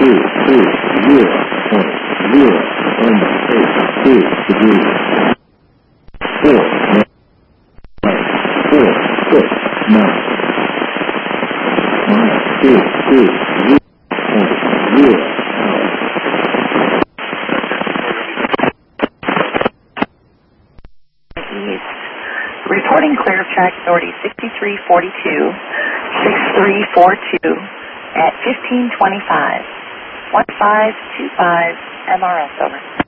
Reporting clear of track authority 6342, 6342 at 1525, 1525 MRS, over.